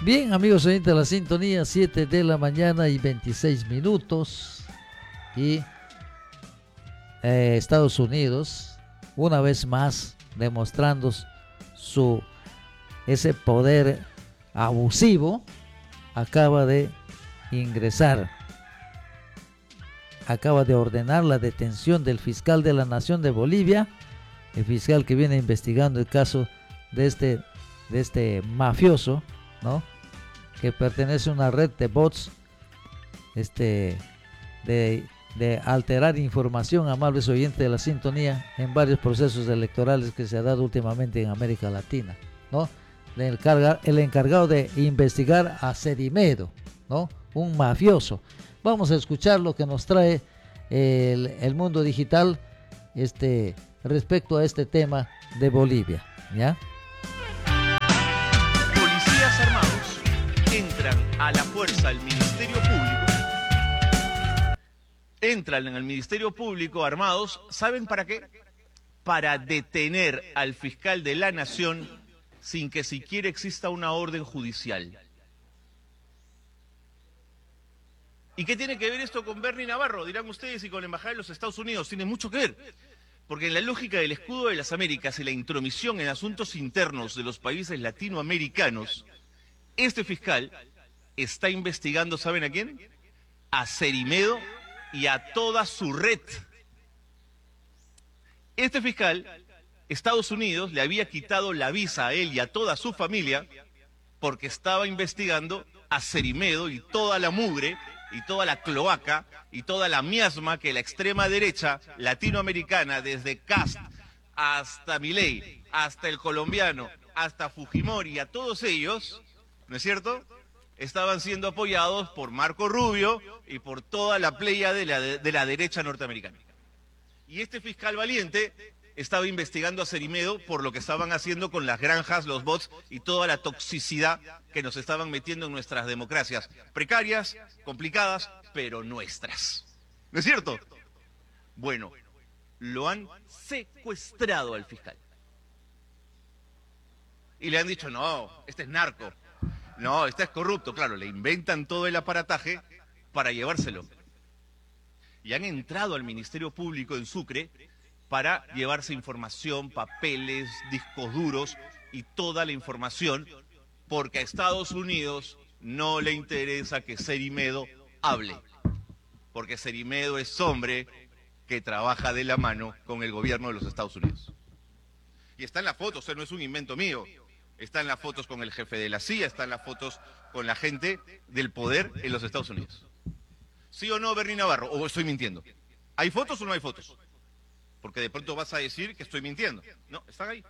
Bien, amigos oyentes de la sintonía, 7 de la mañana y 26 minutos. Y Estados Unidos, una vez más, demostrando ese poder abusivo, acaba de ingresar, acaba de ordenar la detención del fiscal de la Nación de Bolivia, el fiscal que viene investigando el caso de este mafioso, ¿no? Que pertenece a una red de bots, de alterar información, amables oyentes de la sintonía, en varios procesos electorales que se ha dado últimamente en América Latina, ¿no? El encargado de investigar a Cerimedo, ¿no? Un mafioso. Vamos a escuchar lo que nos trae el mundo digital respecto a este tema de Bolivia, ¿ya? Policías armados entran a la fuerza del Ministerio Público. Entran en el Ministerio Público armados, ¿saben para qué? Para detener al fiscal de la Nación sin que siquiera exista una orden judicial. ¿Y qué tiene que ver esto con Bernie Navarro? Dirán ustedes, y con la Embajada de los Estados Unidos. Tiene mucho que ver, porque en la lógica del escudo de las Américas y la intromisión en asuntos internos de los países latinoamericanos, este fiscal está investigando, ¿saben a quién? A Cerimedo y a toda su red. Este fiscal, Estados Unidos le había quitado la visa a él y a toda su familia porque estaba investigando a Cerimedo y toda la mugre y toda la cloaca y toda la miasma que la extrema derecha latinoamericana, desde Kast hasta Milei, hasta el colombiano, hasta Fujimori, a todos ellos, ¿no es cierto?, estaban siendo apoyados por Marco Rubio y por toda la playa de la derecha norteamericana. Y este fiscal valiente estaba investigando a Cerimedo por lo que estaban haciendo con las granjas, los bots y toda la toxicidad que nos estaban metiendo en nuestras democracias precarias, complicadas, pero nuestras. ¿No es cierto? Bueno, lo han secuestrado al fiscal. Y le han dicho, no, este es narco. No, este es corrupto. Claro, le inventan todo el aparataje para llevárselo. Y han entrado al Ministerio Público en Sucre para llevarse información, papeles, discos duros y toda la información, porque a Estados Unidos no le interesa que Cerimedo hable, porque Cerimedo es hombre que trabaja de la mano con el gobierno de los Estados Unidos. Y está en la foto, o sea, no es un invento mío. Está en las fotos con el jefe de la CIA, está en las fotos con la gente del poder en los Estados Unidos. ¿Sí o no, Bernie Navarro? ¿O estoy mintiendo? ¿Hay fotos o no hay fotos? Porque de pronto vas a decir que estoy mintiendo. No, están ahí.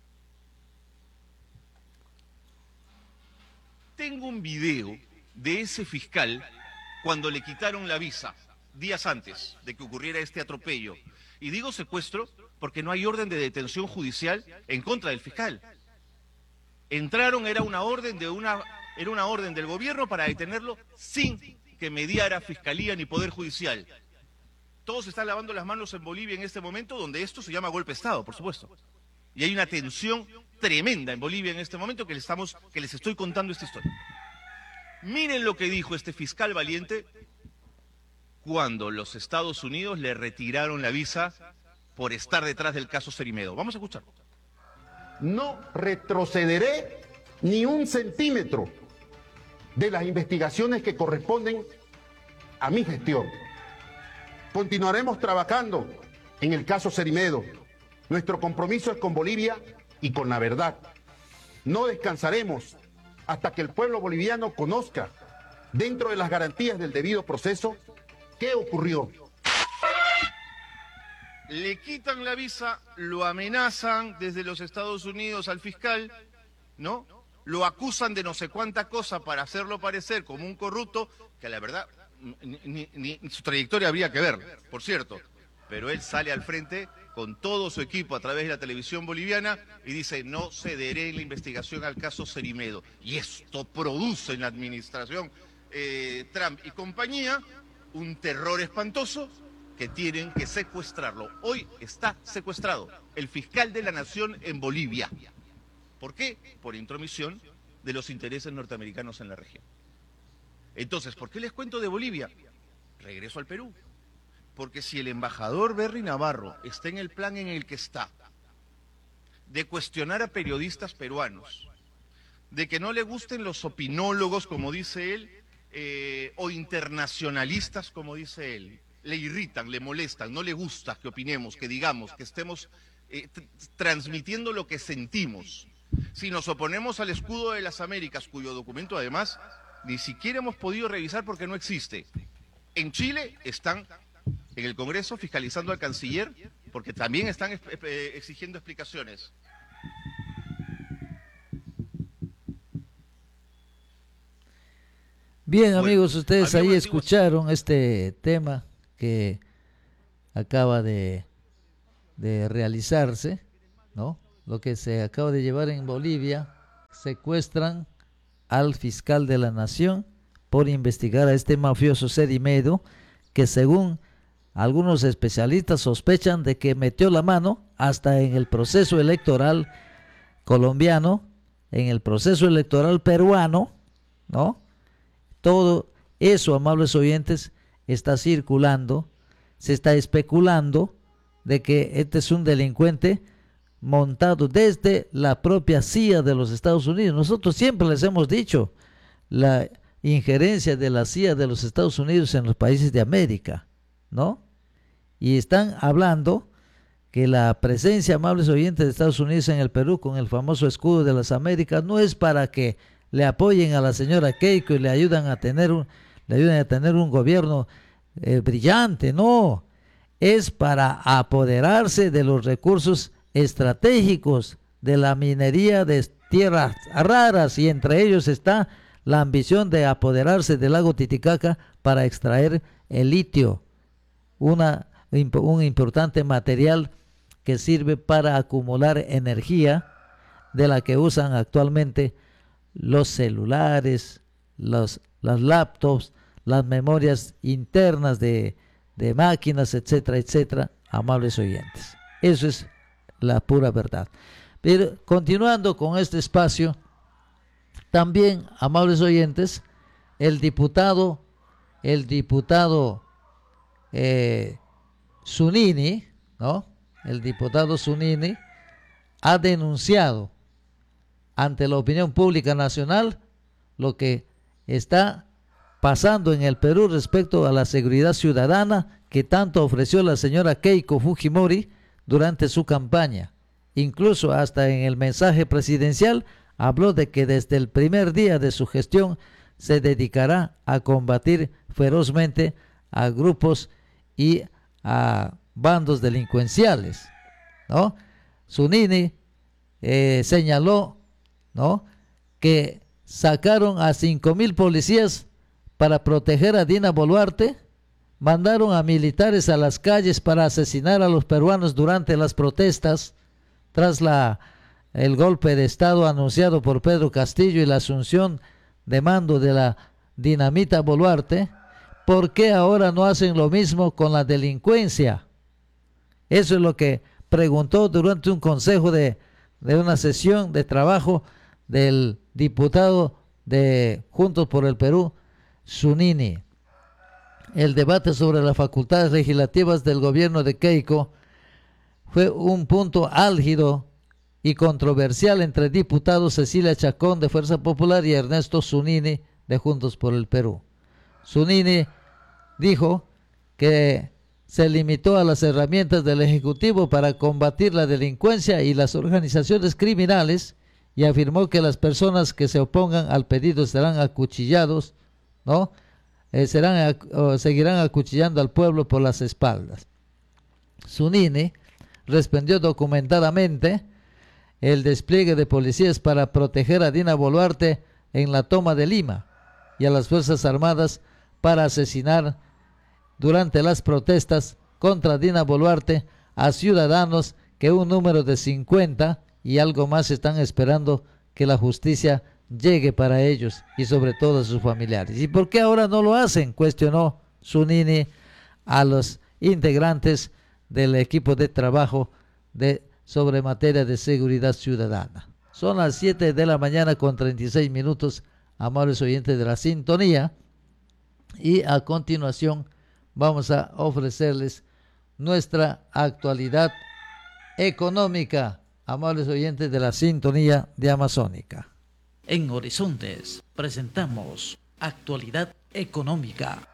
Tengo un video de ese fiscal cuando le quitaron la visa, días antes de que ocurriera este atropello. Y digo secuestro porque no hay orden de detención judicial en contra del fiscal. Entraron, era una orden del gobierno para detenerlo sin que mediara fiscalía ni poder judicial. Todos están lavando las manos en Bolivia en este momento, donde esto se llama golpe de Estado, por supuesto. Y hay una tensión tremenda en Bolivia en este momento que les estoy contando esta historia. Miren lo que dijo este fiscal valiente cuando los Estados Unidos le retiraron la visa por estar detrás del caso Cerimedo. Vamos a escucharlo. No retrocederé ni un centímetro de las investigaciones que corresponden a mi gestión. Continuaremos trabajando en el caso Cerimedo. Nuestro compromiso es con Bolivia y con la verdad. No descansaremos hasta que el pueblo boliviano conozca, dentro de las garantías del debido proceso, qué ocurrió. Le quitan la visa, lo amenazan desde los Estados Unidos al fiscal, ¿no? Lo acusan de no sé cuánta cosa para hacerlo parecer como un corrupto, que la verdad, ni su trayectoria habría que ver, por cierto. Pero él sale al frente con todo su equipo a través de la televisión boliviana y dice, no cederé en la investigación al caso Cerimedo. Y esto produce en la administración Trump y compañía un terror espantoso que tienen que secuestrarlo. Hoy está secuestrado el fiscal de la Nación en Bolivia. ¿Por qué? Por intromisión de los intereses norteamericanos en la región. Entonces, ¿por qué les cuento de Bolivia? Regreso al Perú. Porque si el embajador Berry Navarro está en el plan en el que está, de cuestionar a periodistas peruanos, de que no le gusten los opinólogos, como dice él, o internacionalistas, como dice él, le irritan, le molestan, no le gusta que opinemos, que digamos, que estemos transmitiendo lo que sentimos. Si nos oponemos al escudo de las Américas, cuyo documento además ni siquiera hemos podido revisar porque no existe. En Chile están en el Congreso fiscalizando al canciller porque también están exigiendo explicaciones. Bien, amigos, ustedes ahí escucharon este tema que acaba de realizarse, ¿no? Lo que se acaba de llevar en Bolivia. Secuestran al fiscal de la nación por investigar a este mafioso Cerimedo, que según algunos especialistas sospechan de que metió la mano hasta en el proceso electoral colombiano, en el proceso electoral peruano, ¿no? Todo eso, amables oyentes, está circulando, se está especulando de que este es un delincuente montado desde la propia CIA de los Estados Unidos. Nosotros siempre les hemos dicho la injerencia de la CIA de los Estados Unidos en los países de América, ¿no? Y están hablando que la presencia, amables oyentes, de Estados Unidos en el Perú con el famoso escudo de las Américas no es para que le apoyen a la señora Keiko y le ayuden a tener un gobierno brillante, no, es para apoderarse de los recursos estratégicos de la minería de tierras raras, y entre ellos está la ambición de apoderarse del lago Titicaca para extraer el litio, un importante material que sirve para acumular energía, de la que usan actualmente los celulares, las laptops, las memorias internas de máquinas, etcétera, etcétera, amables oyentes. Eso es la pura verdad. Pero continuando con este espacio, también, amables oyentes, el diputado Zunini, ¿no? El diputado Zunini ha denunciado ante la opinión pública nacional lo que está pasando en el Perú respecto a la seguridad ciudadana que tanto ofreció la señora Keiko Fujimori durante su campaña. Incluso hasta en el mensaje presidencial habló de que desde el primer día de su gestión se dedicará a combatir ferozmente a grupos y a bandos delincuenciales, ¿no? Zunini señaló, ¿no?, que sacaron a 5,000 policías para proteger a Dina Boluarte, mandaron a militares a las calles para asesinar a los peruanos durante las protestas tras el golpe de Estado anunciado por Pedro Castillo y la asunción de mando de la dinamita Boluarte. ¿Por qué ahora no hacen lo mismo con la delincuencia? Eso es lo que preguntó durante un consejo de una sesión de trabajo del diputado de Juntos por el Perú, Zunini. El debate sobre las facultades legislativas del gobierno de Keiko fue un punto álgido y controversial entre diputados Cecilia Chacón de Fuerza Popular y Ernesto Zunini de Juntos por el Perú. Zunini dijo que se limitó a las herramientas del Ejecutivo para combatir la delincuencia y las organizaciones criminales, y afirmó que las personas que se opongan al pedido serán acuchillados, ¿no? Seguirán acuchillando al pueblo por las espaldas. Zunini respondió documentadamente el despliegue de policías para proteger a Dina Boluarte en la toma de Lima y a las Fuerzas Armadas para asesinar durante las protestas contra Dina Boluarte a ciudadanos que un número de 50 y algo más están esperando que la justicia llegue para ellos y sobre todo a sus familiares. ¿Y por qué ahora no lo hacen?, cuestionó Zunini a los integrantes del equipo de trabajo sobre materia de seguridad ciudadana. Son las 7 de la mañana con 36 minutos, amables oyentes de la sintonía. Y a continuación vamos a ofrecerles nuestra actualidad económica, amables oyentes de la sintonía de Amazónica. En Horizontes presentamos Actualidad Económica.